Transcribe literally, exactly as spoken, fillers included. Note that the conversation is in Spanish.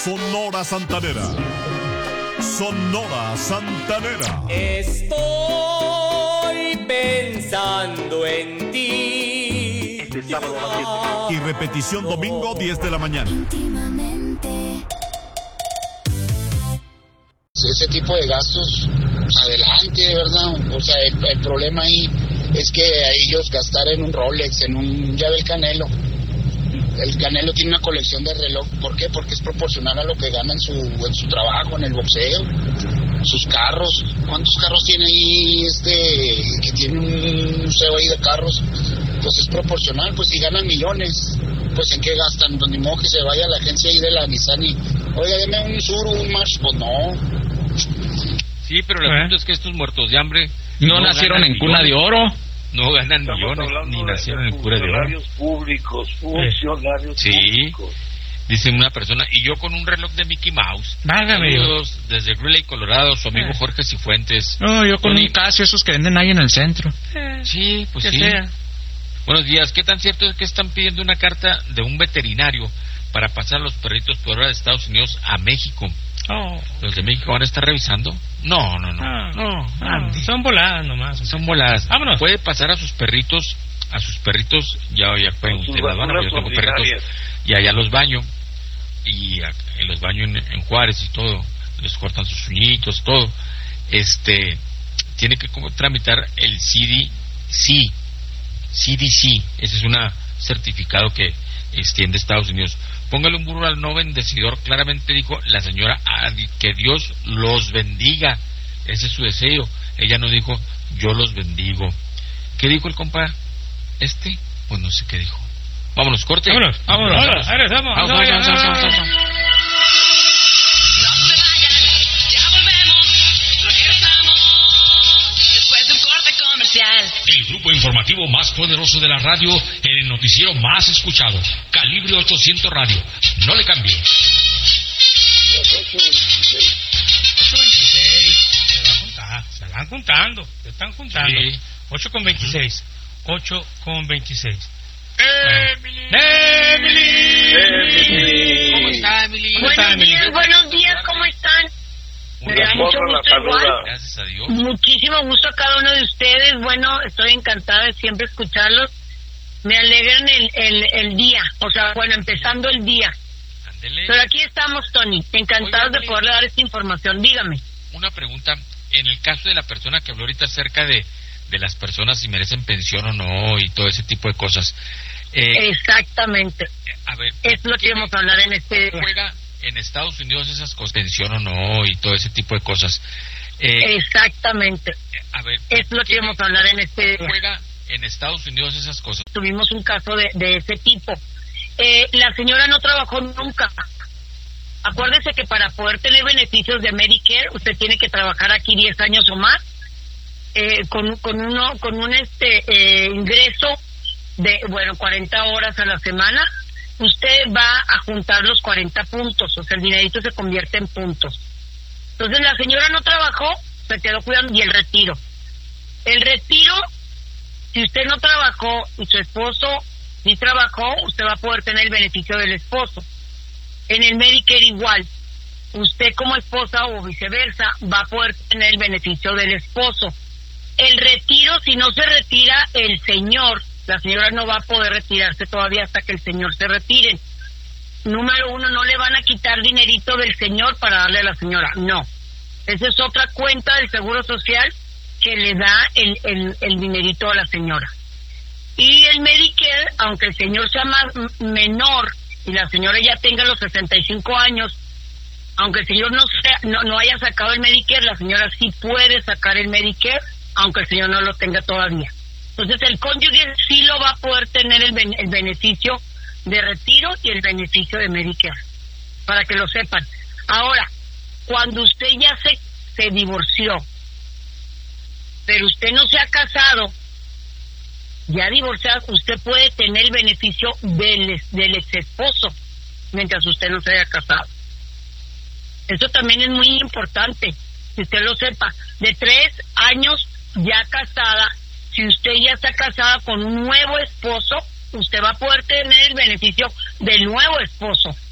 Sonora Santanera. Sonora Santanera. Estoy pensando en ti. Este sábado a las diez. Y repetición domingo diez de la mañana. Ese tipo de gastos, adelante, ¿verdad? O sea, el, el problema ahí es que ellos gastar en un Rolex, en un... ya ve el Canelo. El Canelo tiene una colección de reloj. ¿Por qué? Porque es proporcional a lo que gana en su, en su trabajo, en el boxeo. Sus carros. ¿Cuántos carros tiene ahí este que tiene un museo ahí de carros? Pues es proporcional. Pues si ganan millones, pues ¿en qué gastan? Pues ni modo que se vaya a la agencia ahí de la Nissan y, oiga, deme un Suru, un March. Pues no. Sí, pero el asunto es que estos muertos de hambre no, no nacieron en cuna de oro. No ganan millones, ni nacieron en cura de oro. Funcionarios públicos, funcionarios sí. públicos. Dice una persona, y yo con un reloj de Mickey Mouse. Válgame Saludos desde Greeley, Colorado, su amigo eh. Jorge Cifuentes. No, yo con Tony. un Casio, esos que venden ahí en el centro. Eh, sí, pues que sí. sea. Buenos días, ¿qué tan cierto es que están pidiendo una carta de un veterinario para pasar a los perritos por hora de Estados Unidos a México? Oh. ¿Los de México van a estar revisando? No, no, no. Ah, no, no, son voladas nomás. Son voladas. Vámonos. Puede pasar a sus perritos, a sus perritos, ya, ya pueden ustedes las van a, yo tengo perritos, y allá los baño, y, a, y los baño en, en Juárez y todo, les cortan sus uñitos, todo. Este, tiene que como tramitar el C D C, C D C, ese es un certificado que extiende Estados Unidos. Póngale un burro al no bendecidor, claramente dijo la señora, que Dios los bendiga, ese es su deseo. Ella no dijo, yo los bendigo. ¿Qué dijo el compa este? Pues no sé qué dijo. Vámonos, corte. Vámonos, vámonos, vámonos. Vámonos, vámonos, vámonos, vámonos, vámonos. El grupo informativo más poderoso de la radio, el noticiero más escuchado, Calibre ochocientos Radio. No le cambie. ocho veintiséis. Se van a juntar, se van juntando, se están juntando. Sí. ocho con veintiséis. ocho con veintiséis. ¡Emily! ¡Emily! Emily. ¿Cómo está, Emily? ¿Cómo está, Buenos Emily? días, buenos días, ¿cómo están? Me da mucho gusto igual. Gracias a Dios. Muchísimo gusto a cada uno de ustedes. Bueno, estoy encantada de siempre escucharlos. Me alegran el, el, el día, o sea, bueno, empezando el día. Ándele. Pero aquí estamos, Tony, encantados de poderle dar esta información. Dígame. Una pregunta, en el caso de la persona que habló ahorita acerca de, de las personas si merecen pensión o no y todo ese tipo de cosas. Eh, Exactamente. a ver, Es lo que ¿quién vamos a hablar en este día. juega en Estados Unidos esas cosas, pensión o no y todo ese tipo de cosas? Eh, Exactamente. a ver, Es lo que vamos a hablar en este día. juega en Estados Unidos esas cosas? Tuvimos un caso de, de ese tipo. Eh, la señora no trabajó nunca. Acuérdese que para poder tener beneficios de Medicare, usted tiene que trabajar aquí diez años o más, eh, con, con, uno, con un este eh, ingreso de, bueno, cuarenta horas a la semana. Usted va a juntar los cuarenta puntos, o sea, el dinerito se convierte en puntos. Entonces la señora no trabajó, se quedó cuidando, y el retiro. El retiro, si usted no trabajó y su esposo sí trabajó, usted va a poder tener el beneficio del esposo. En el Medicare igual, usted como esposa o viceversa va a poder tener el beneficio del esposo. El retiro, si no se retira el señor, la señora no va a poder retirarse todavía hasta que el señor se retire. Número uno, no le van a quitar dinerito del señor para darle a la señora, no. Esa es otra cuenta del Seguro Social que le da el, el, el dinerito a la señora. Y el Medicare, aunque el señor sea más menor y la señora ya tenga los sesenta y cinco años, aunque el señor no, sea, no, no haya sacado el Medicare, la señora sí puede sacar el Medicare, aunque el señor no lo tenga todavía. Entonces el cónyuge sí lo va a poder tener el, ben, el beneficio de retiro y el beneficio de Medicare, para que lo sepan. Ahora, cuando usted ya se, se divorció, pero usted no se ha casado, ya divorciado, usted puede tener el beneficio del, del ex esposo mientras usted no se haya casado. Eso también es muy importante, que usted lo sepa. De tres años ya casada, si usted ya está casada con un nuevo esposo, usted va a poder tener el beneficio del nuevo esposo.